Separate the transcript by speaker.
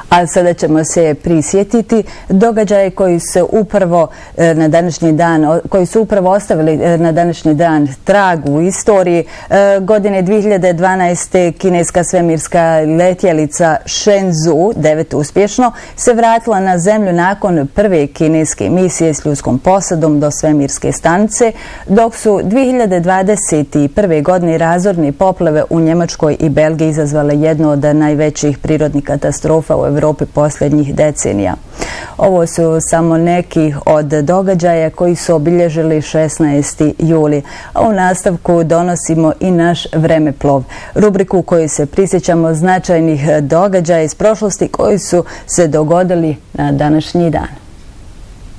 Speaker 1: A sada ćemo se prisjetiti događaje koji su upravo ostavili na današnji dan trag u istoriji. Godine 2012. kineska svemirska letjelica Shenzhou 9 uspješno se vratila na zemlju nakon prve kineske misije s ljudskom posadom do svemirske stanice, dok su 2021. godine razorne poplave u Njemačkoj i Belgiji izazvale jednu od najvećih prirodnih katastrofa u Evropi posljednjih decenija. Ovo su samo neki od događaja koji su obilježili 16. juli, a u nastavku donosimo i naš vremeplov, rubriku u kojoj se prisjećamo značajnih događaja iz prošlosti koji su se dogodili na današnji dan.